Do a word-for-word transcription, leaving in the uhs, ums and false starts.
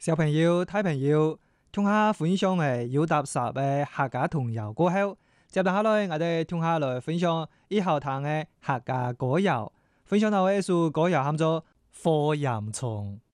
小朋友、大朋友，聽下分享嘅有搭十嘅客家童謠過後，接下來我哋聽下來分享以後談嘅客家歌謠，分享到一首歌謠喊做《火焰蟲》。